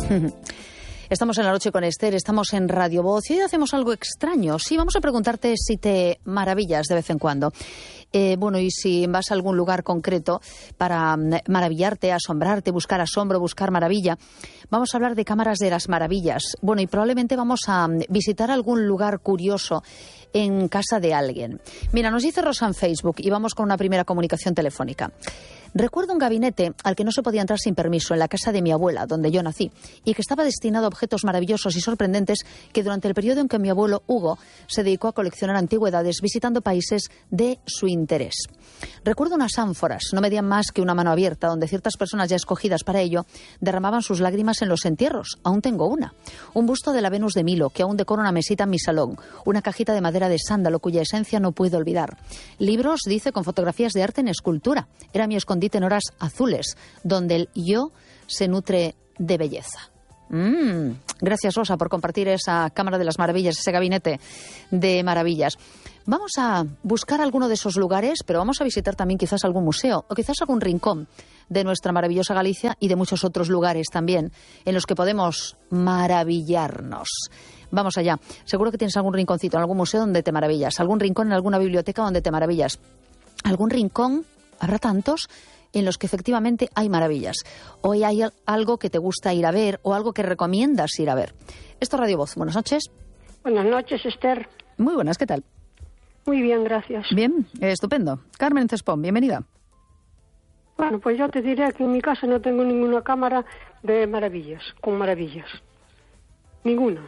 Estamos en La Noche con Esther, estamos en Radio Voz y hoy hacemos algo extraño. Sí, vamos a preguntarte si te maravillas de vez en cuando. Y si vas a algún lugar concreto para maravillarte, asombrarte, buscar asombro, buscar maravilla. Vamos a hablar de cámaras de las maravillas. Y probablemente vamos a visitar algún lugar curioso en casa de alguien. Mira, nos dice Rosa en Facebook y vamos con una primera comunicación telefónica. Recuerdo un gabinete al que no se podía entrar sin permiso en la casa de mi abuela, donde yo nací, y que estaba destinado a objetos maravillosos y sorprendentes que durante el periodo en que mi abuelo Hugo se dedicó a coleccionar antigüedades visitando países de su interés. Recuerdo unas ánforas, no medían más que una mano abierta, donde ciertas personas ya escogidas para ello derramaban sus lágrimas en los entierros. Aún tengo una. Un busto de la Venus de Milo, que aún decora una mesita en mi salón. Una cajita de madera de sándalo, cuya esencia no puedo olvidar. Libros, dice, con fotografías de arte en escultura. Era mi escondite en horas azules, donde el yo se nutre de belleza. Gracias, Rosa, por compartir esa Cámara de las Maravillas, ese gabinete de maravillas. Vamos a buscar alguno de esos lugares, pero vamos a visitar también quizás algún museo o quizás algún rincón de nuestra maravillosa Galicia y de muchos otros lugares también en los que podemos maravillarnos. Vamos allá. Seguro que tienes algún rinconcito en algún museo donde te maravillas, algún rincón en alguna biblioteca donde te maravillas, algún rincón, habrá tantos, en los que efectivamente hay maravillas. Hoy hay algo que te gusta ir a ver o algo que recomiendas ir a ver. Esto es Radio Voz. Buenas noches. Buenas noches, Esther. Muy buenas, ¿qué tal? Muy bien, gracias. Bien, estupendo. Carmen Cespón, bienvenida. Bueno, pues yo te diré que en mi casa no tengo ninguna cámara de maravillas, con maravillas. Ninguna.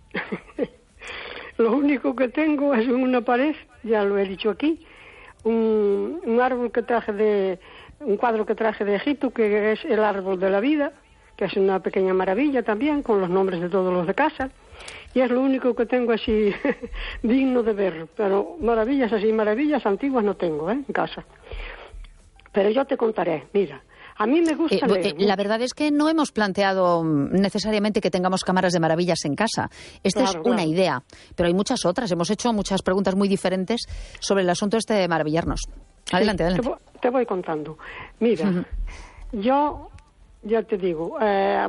Lo único que tengo es en una pared, ya lo he dicho aquí, un árbol que traje de... un cuadro que traje de Egipto, que es el árbol de la vida, que es una pequeña maravilla también, con los nombres de todos los de casa, y es lo único que tengo así digno de ver, pero maravillas así, maravillas antiguas no tengo, en casa. Pero yo te contaré, mira, a mí me gusta leer. La verdad es que no hemos planteado necesariamente que tengamos cámaras de maravillas en casa. Esta es una idea, pero hay muchas otras. Hemos hecho muchas preguntas muy diferentes sobre el asunto este de maravillarnos. Adelante, sí, adelante. Te voy contando. Mira, yo ya te digo,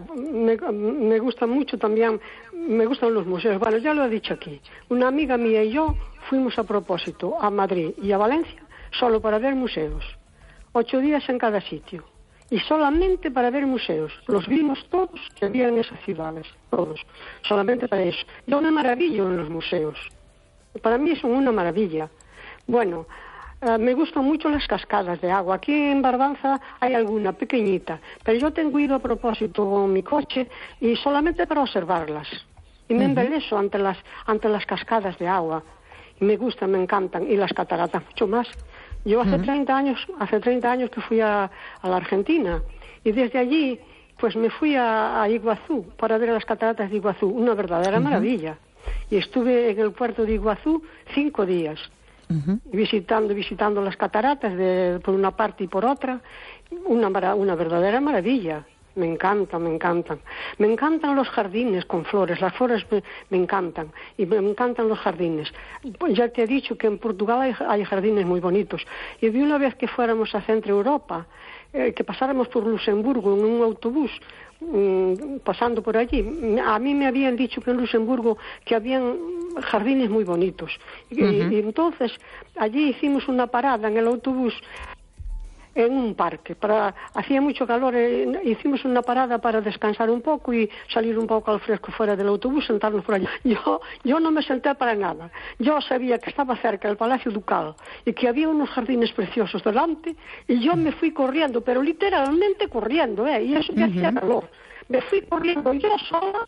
me gusta mucho también, me gustan los museos. Bueno, ya lo he dicho aquí. Una amiga mía y yo fuimos a propósito a Madrid y a Valencia solo para ver museos. 8 días en cada sitio. Y solamente para ver museos. Los vimos todos que había en esas ciudades. Todos. Solamente para eso. Yo me maravillo en los museos. Para mí son una maravilla. Bueno, me gustan mucho las cascadas de agua. Aquí en Barbanza hay alguna pequeñita, pero yo tengo ido a propósito con mi coche y solamente para observarlas. Y me embeleso ante las cascadas de agua. Y me gustan, me encantan. Y las cataratas mucho más. Yo hace 30 años que fui a la Argentina y desde allí pues me fui a Iguazú para ver las cataratas de Iguazú, una verdadera maravilla. Y estuve en el puerto de Iguazú 5 días. Visitando las cataratas por una parte y por otra, una verdadera maravilla. Me encantan. Me encantan los jardines con flores, las flores me encantan, y me encantan los jardines. Pues ya te he dicho que en Portugal hay jardines muy bonitos. Y de una vez que fuéramos a Centro Europa, que pasáramos por Luxemburgo en un autobús, pasando por allí, a mí me habían dicho que en Luxemburgo que habían jardines muy bonitos. Y entonces allí hicimos una parada en el autobús en un parque, hacía mucho calor, hicimos una parada para descansar un poco y salir un poco al fresco fuera del autobús, sentarnos por allí. Yo no me senté para nada. Yo sabía que estaba cerca del Palacio Ducal y que había unos jardines preciosos delante y yo me fui corriendo, pero literalmente corriendo, y eso me hacía calor. Me fui corriendo yo sola.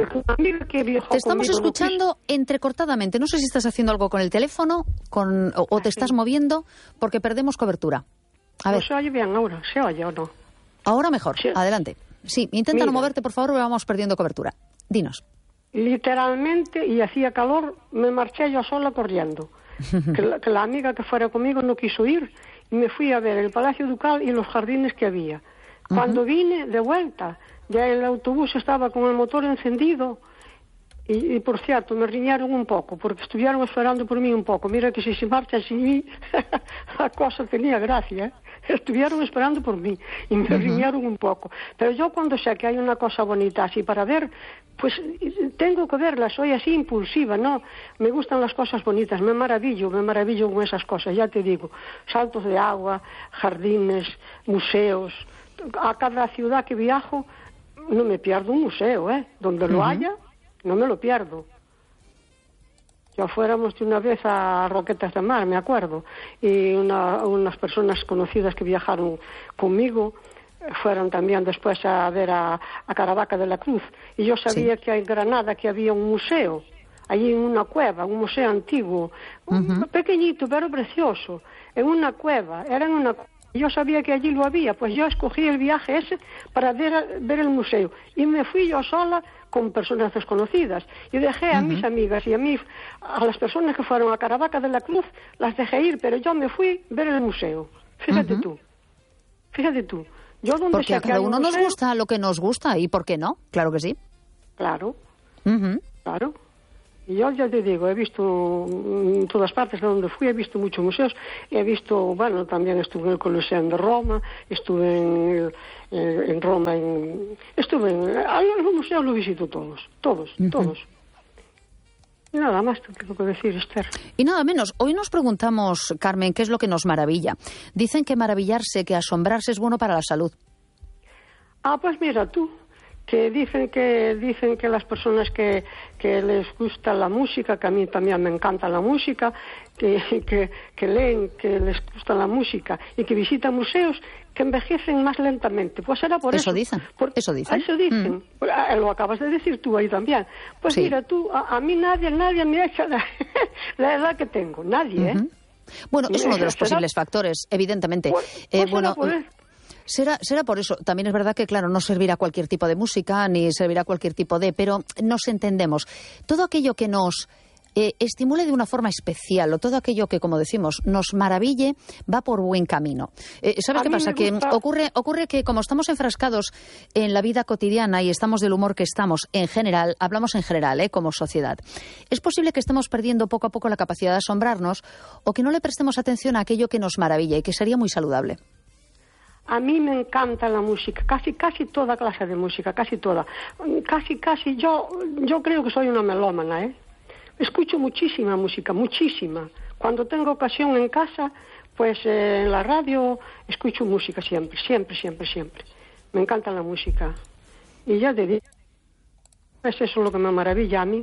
Te estamos escuchando entrecortadamente. No sé si estás haciendo algo con el teléfono o te estás moviendo porque perdemos cobertura. A ver. ¿No se oye bien ahora? ¿Se oye o no? Ahora mejor. Sí. Adelante. Sí, intenta no moverte, por favor, porque vamos perdiendo cobertura. Dinos. Literalmente, y hacía calor, me marché yo sola corriendo. que la amiga que fuera conmigo no quiso ir y me fui a ver el Palacio Ducal y los jardines que había. Cuando vine de vuelta, ya el autobús estaba con el motor encendido y por cierto, me riñaron un poco, porque estuvieron esperando por mí un poco. Mira que si se marcha sin mí, la cosa tenía gracia, estuvieron esperando por mí y me riñeron un poco. Pero yo cuando sé que hay una cosa bonita así para ver, pues tengo que verla, soy así impulsiva, ¿no? Me gustan las cosas bonitas, me maravillo con esas cosas, ya te digo. Saltos de agua, jardines, museos. A cada ciudad que viajo no me pierdo un museo, ¿eh? Donde lo haya, no me lo pierdo. Ya fuéramos de una vez a Roquetas de Mar, me acuerdo, y unas personas conocidas que viajaron conmigo fueron también después a ver a Caravaca de la Cruz. Y yo sabía que en Granada que había un museo, allí en una cueva, un museo antiguo, pequeñito pero precioso, en una cueva, era en una cueva. Yo sabía que allí lo había, pues yo escogí el viaje ese para ver el museo. Y me fui yo sola con personas desconocidas. Y dejé a mis amigas y a las personas que fueron a Caravaca de la Cruz, las dejé ir, pero yo me fui a ver el museo. Fíjate tú. Yo donde porque a cada uno nos gusta lo que nos gusta, ¿y por qué no? Claro que sí. Claro, claro. Y yo ya te digo, he visto en todas partes de donde fui, he visto muchos museos, he visto, bueno, también estuve en el Coliseo de Roma, estuve en Roma, estuve en los museos, los visito todos. Y nada más te tengo que decir, Esther. Y nada menos. Hoy nos preguntamos, Carmen, ¿qué es lo que nos maravilla? Dicen que maravillarse, que asombrarse es bueno para la salud. Ah, pues mira tú, que dicen que las personas que les gusta la música, que a mí también me encanta la música, que leen, que les gusta la música y que visitan museos, que envejecen más lentamente. Pues será por eso. Eso dicen. Lo acabas de decir tú ahí también. Pues sí. Mira tú, a mí nadie me ha hecho la edad que tengo. Nadie, ¿eh? Bueno, es uno de los posibles factores, evidentemente. Será por eso. También es verdad que, claro, no servirá cualquier tipo de música, ni servirá cualquier tipo de... Pero nos entendemos. Todo aquello que nos estimule de una forma especial, o todo aquello que, como decimos, nos maraville, va por buen camino. ¿Sabes qué pasa? Que ocurre que como estamos enfrascados en la vida cotidiana y estamos del humor que estamos, en general, hablamos en general, como sociedad, es posible que estemos perdiendo poco a poco la capacidad de asombrarnos o que no le prestemos atención a aquello que nos maravilla y que sería muy saludable. A mí me encanta la música, casi toda clase de música, casi toda. Casi, yo creo que soy una melómana, ¿eh? Escucho muchísima música, muchísima. Cuando tengo ocasión en casa, pues en la radio escucho música siempre. Me encanta la música. Y ya te digo, es eso lo que me maravilla a mí.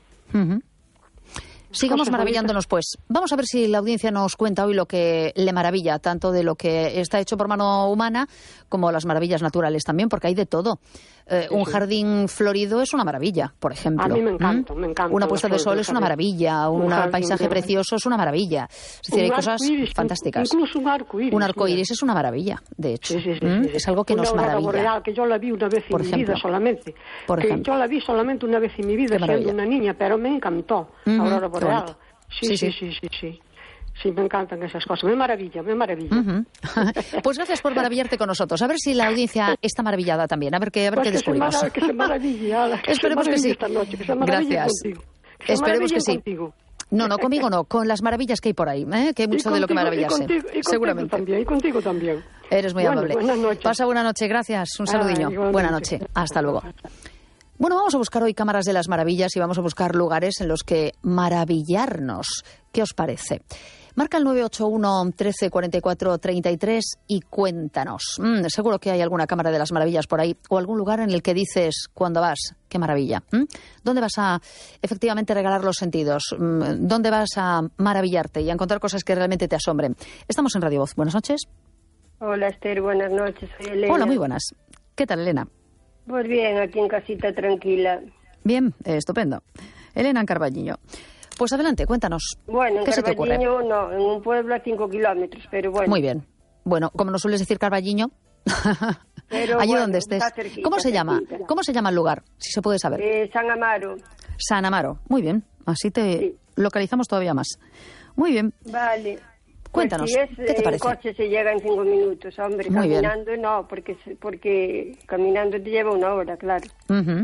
Sigamos maravillándonos, pues. Vamos a ver si la audiencia nos cuenta hoy lo que le maravilla, tanto de lo que está hecho por mano humana como las maravillas naturales también, porque hay de todo. Un jardín florido es una maravilla, por ejemplo. A mí me encanta. Una puesta de sol es una maravilla, un paisaje precioso es una maravilla. Es decir, hay cosas fantásticas. Incluso un arcoíris. Un arcoíris es una maravilla, de hecho. Sí. Es algo que nos maravilla. Boreal, que yo la vi una vez en mi vida solamente. Yo la vi solamente una vez en mi vida siendo una niña, pero me encantó. Aurora Boreal. Sí. Sí, me encantan esas cosas. Me maravilla. Pues gracias por maravillarte con nosotros. A ver si la audiencia está maravillada también. A ver qué descubrimos. Que se maravilla. Esperemos que sí. Esta noche, que se maravilla. Gracias. Esperemos que sí. Contigo. No, conmigo no. Con las maravillas que hay por ahí. Que hay mucho de lo que maravillarse. Seguramente. Y contigo también. Eres muy amable. Buenas noches. Pasa buena noche. Gracias. Un saludiño. Buena noche. Hasta luego. Bueno, vamos a buscar hoy cámaras de las maravillas y vamos a buscar lugares en los que maravillarnos. ¿Qué os parece? Marca el 981 13 44 33 y cuéntanos. Seguro que hay alguna cámara de las maravillas por ahí o algún lugar en el que dices cuando vas, qué maravilla. ¿Dónde vas a efectivamente regalar los sentidos? ¿Dónde vas a maravillarte y a encontrar cosas que realmente te asombren? Estamos en Radio Voz. Buenas noches. Hola, Esther. Buenas noches. Soy Elena. Hola, muy buenas. ¿Qué tal, Elena? Pues bien, aquí en casita tranquila. Bien, estupendo. Elena en Carballiño. Pues adelante, cuéntanos. Bueno, en ¿qué se te ocurre? No, en un pueblo a 5 kilómetros, pero bueno. Muy bien. Bueno, como nos sueles decir Carballiño, pero allí bueno, donde estés. cerquita, ¿Cómo se llama? Cerquita. ¿Cómo se llama el lugar? Si se puede saber. San Amaro. San Amaro. Muy bien. Así te localizamos todavía más. Muy bien. Vale. Cuéntanos, pues si ¿qué te parece? En coche se llega en 5 minutos, hombre. Muy caminando bien. No, porque caminando te lleva 1 hora, claro.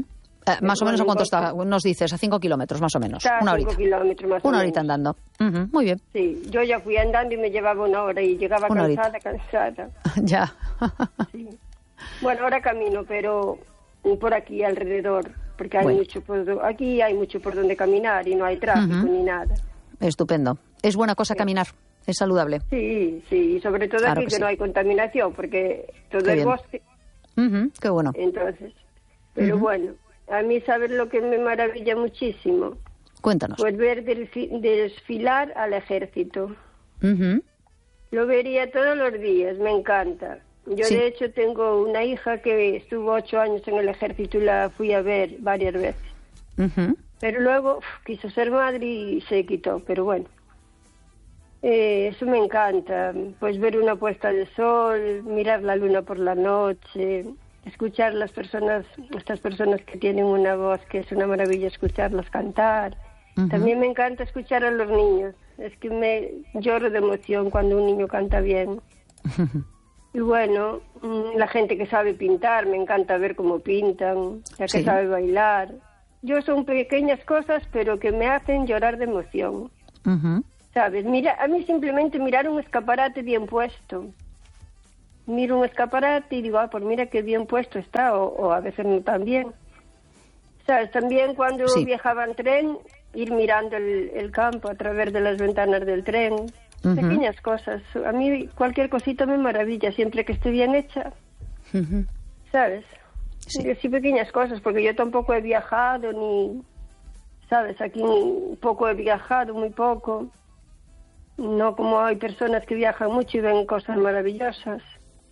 Más o menos, ¿a cuánto está? Nos dices, a 5 kilómetros, más o menos. Está Una a horita. 5 kilómetros más o Una menos. horita andando. Muy bien. Sí, yo ya fui andando y me llevaba una hora y llegaba Una cansada. Ya. Sí. Bueno, ahora camino, pero por aquí alrededor, porque hay Bueno. aquí hay mucho por donde caminar y no hay tráfico ni nada. Estupendo. Es buena cosa caminar. Es saludable. Sí, y sobre todo Claro aquí que que sí. no hay contaminación, porque todo Qué es bien. bosque, Qué bueno. entonces. Pero bueno, a mí, ¿sabes lo que me maravilla muchísimo? Cuéntanos. Pues ver desfilar al ejército. Ujú. Lo vería todos los días, me encanta. Yo, Sí. de hecho, tengo una hija que estuvo 8 años en el ejército y la fui a ver varias veces. Ujú. Pero luego quiso ser madre y se quitó, pero bueno. Eso me encanta, pues ver una puesta de sol, mirar la luna por la noche, escuchar estas personas que tienen una voz que es una maravilla escucharlas cantar. También me encanta escuchar a los niños, es que me lloro de emoción cuando un niño canta bien. Y bueno, la gente que sabe pintar, me encanta ver cómo pintan, la que Sí. sabe bailar. Son pequeñas cosas, pero que me hacen llorar de emoción. Ujú. ¿Sabes? Mira, a mí simplemente mirar un escaparate bien puesto. Miro un escaparate y digo, pues mira qué bien puesto está, o a veces no tan bien. ¿Sabes? También cuando Sí. viajaba en tren, ir mirando el campo a través de las ventanas del tren. Pequeñas cosas. A mí cualquier cosita me maravilla, siempre que esté bien hecha. Ujú. ¿Sabes? Sí. Sí, pequeñas cosas, porque yo tampoco he viajado ni... ¿Sabes? Aquí poco he viajado, muy poco. No como hay personas que viajan mucho y ven cosas maravillosas.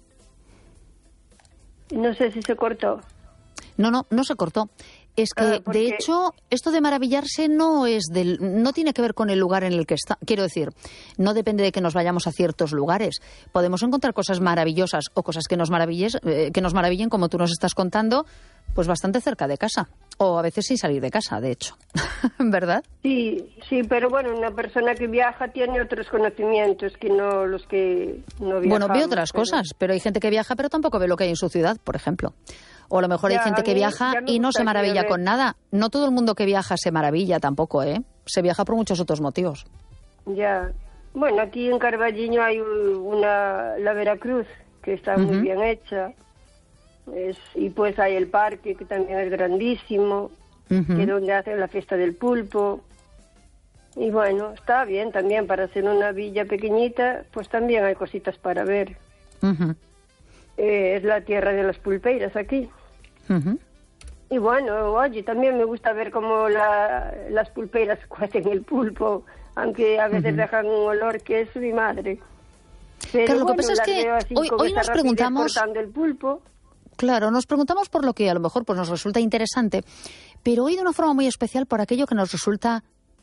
No sé si se cortó. No se cortó. Es que, porque- de hecho, esto de maravillarse no tiene que ver con el lugar en el que está. Quiero decir, no depende de que nos vayamos a ciertos lugares. Podemos encontrar cosas maravillosas o cosas que nos maravillen, como tú nos estás contando, pues bastante cerca de casa. O a veces sin salir de casa, de hecho. ¿Verdad? Sí, pero bueno, una persona que viaja tiene otros conocimientos que no los que no viajan. Bueno, ve otras cosas, pero hay gente que viaja pero tampoco ve lo que hay en su ciudad, por ejemplo. O a lo mejor hay Ya, gente a que mí viaja ya me y no se gustaría maravilla ver. con nada. No todo el mundo que viaja se maravilla tampoco, ¿eh? Se viaja por muchos otros motivos. Ya. Bueno, aquí en Carballiño hay la Veracruz, que está muy bien hecha. Y pues hay el parque, que también es grandísimo, que es donde hacen la fiesta del pulpo. Y bueno, está bien también para ser una villa pequeñita, pues también hay cositas para ver. Ujú, Es la tierra de las pulpeiras aquí. ujú. Y bueno, oye, también me gusta ver cómo las pulpeiras cuecen el pulpo, aunque a veces dejan un olor que es mi madre. Pero Claro, lo que bueno, pasa es las que veo así hoy con esa nos rapidez preguntamos- cortando el pulpo. Claro, nos preguntamos por lo que a lo mejor pues nos resulta interesante, pero hoy de una forma muy especial por aquello que nos resulta,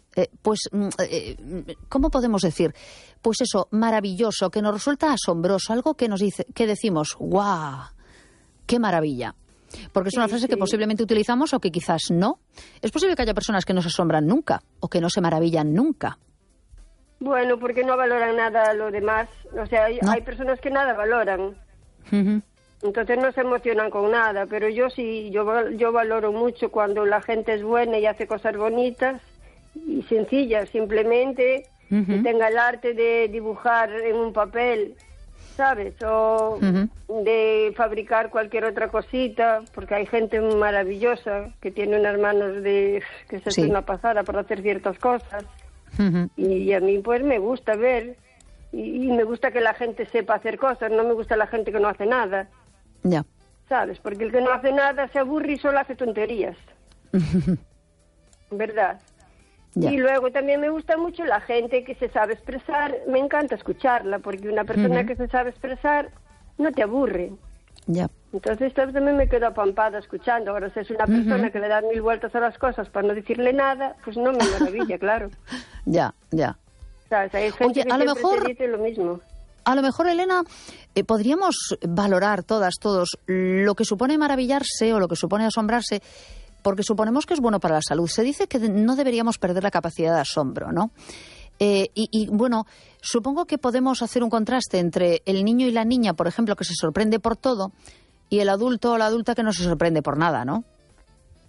¿cómo podemos decir? Pues eso, maravilloso, que nos resulta asombroso, algo que que decimos, ¡guau! ¡Qué maravilla! Porque es una frase que posiblemente utilizamos o que quizás no. Es posible que haya personas que no se asombran nunca o que no se maravillan nunca. Bueno, porque no valoran nada lo demás. O sea, No. hay personas que nada valoran. Ujú. Entonces no se emocionan con nada, pero yo sí, yo valoro mucho cuando la gente es buena y hace cosas bonitas y sencillas, simplemente que tenga el arte de dibujar en un papel, ¿sabes? O de fabricar cualquier otra cosita, porque hay gente maravillosa que tiene unas manos que se Sí. hace una pasada para hacer ciertas cosas. Ujú. Y a mí pues me gusta ver y me gusta que la gente sepa hacer cosas, no me gusta la gente que no hace nada. Ya. ¿Sabes? Porque el que no hace nada se aburre y solo hace tonterías. ¿Verdad? Ya. Y luego también me gusta mucho la gente que se sabe expresar. Me encanta escucharla, porque una persona que se sabe expresar no te aburre. Ya. Entonces también me quedo apampada escuchando. Ahora, si es una persona que le da 1000 vueltas a las cosas para no decirle nada, pues no me maravilla, claro. Ya, ya. ¿Sabes? Hay gente Oye, que a lo siempre mejor- te dice lo mismo. A lo mejor, Elena, podríamos valorar todos, lo que supone maravillarse o lo que supone asombrarse, porque suponemos que es bueno para la salud. Se dice que no deberíamos perder la capacidad de asombro, ¿no? Y bueno, supongo que podemos hacer un contraste entre el niño y la niña, por ejemplo, que se sorprende por todo, y el adulto o la adulta que no se sorprende por nada, ¿no?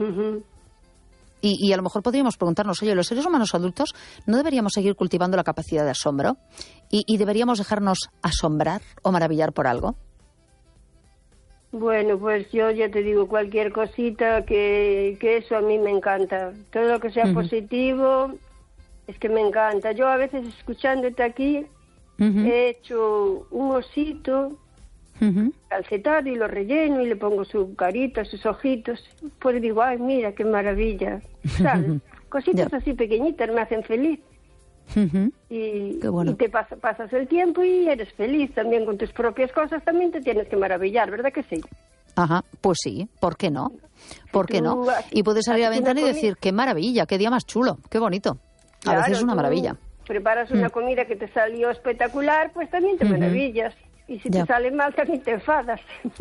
Ujú. Y a lo mejor podríamos preguntarnos, oye, los seres humanos adultos no deberíamos seguir cultivando la capacidad de asombro y deberíamos dejarnos asombrar o maravillar por algo. Bueno, pues yo ya te digo, cualquier cosita que eso a mí me encanta. Todo lo que sea positivo, es que me encanta. Yo a veces escuchándote aquí he hecho un osito calcetado y lo relleno y le pongo su carita, sus ojitos. Pues digo, ay, mira, qué maravilla. ¿Sabes? Cositas así pequeñitas me hacen feliz. Y, qué bueno. Y te pasas el tiempo y eres feliz también con tus propias cosas. También te tienes que maravillar, ¿verdad que sí? Ajá, pues sí, ¿por qué no? ¿Por qué no? Y puedes salir a la ventana y decir, qué maravilla, qué día más chulo, qué bonito. A veces es una maravilla. Preparas una comida que te salió espectacular, pues también te maravillas. Y si te sale mal, también te enfadas.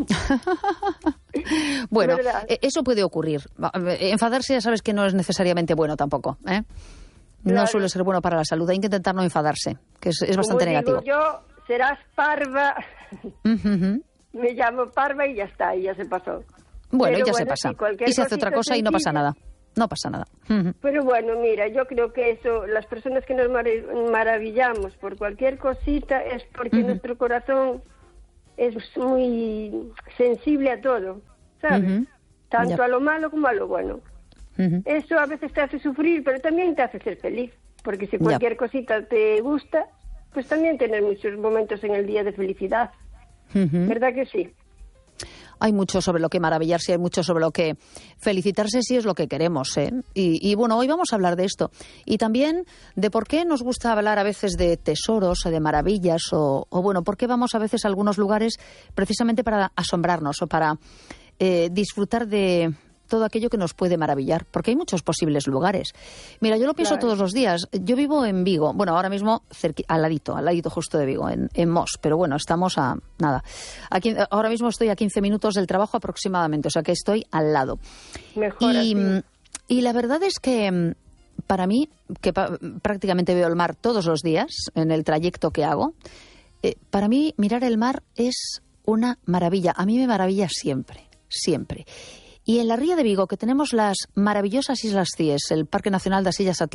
Bueno, eso puede ocurrir. Enfadarse ya sabes que no es necesariamente bueno tampoco, ¿eh? No Claro. suele ser bueno para la salud. Hay que intentar no enfadarse, que es bastante Como negativo. digo yo, serás parva. Me llamo parva y ya está, y ya se pasó. Bueno, Pero y ya se pasa. sí, cualquier Y se hace otra cosita cosa y no pasa sencilla. nada. No pasa nada. Pero bueno, mira, yo creo que eso, las personas que nos maravillamos por cualquier cosita es porque nuestro corazón es muy sensible a todo, ¿sabes? Tanto Ya. a lo malo como a lo bueno. Eso a veces te hace sufrir, pero también te hace ser feliz, porque si cualquier cosita te gusta, pues también tener muchos momentos en el día de felicidad. ¿Verdad que sí? Hay mucho sobre lo que maravillarse, hay mucho sobre lo que felicitarse si es lo que queremos, ¿eh? Y bueno, hoy vamos a hablar de esto. Y también de por qué nos gusta hablar a veces de tesoros o de maravillas o bueno, por qué vamos a veces a algunos lugares precisamente para asombrarnos o para disfrutar de todo aquello que nos puede maravillar, porque hay muchos posibles lugares. Mira, yo lo pienso todos los días. Yo vivo en Vigo, bueno, ahora mismo al ladito justo de Vigo, en Mos, pero bueno, estamos a nada. Aquí, ahora mismo estoy a 15 minutos del trabajo aproximadamente, o sea que estoy al lado. Mejor así. Y la verdad es que para mí, que prácticamente veo el mar todos los días en el trayecto que hago, para mí mirar el mar es una maravilla. A mí me maravilla siempre, siempre. Y en la ría de Vigo, que tenemos las maravillosas Islas Cíes, el Parque Nacional das Illas Atlánticas,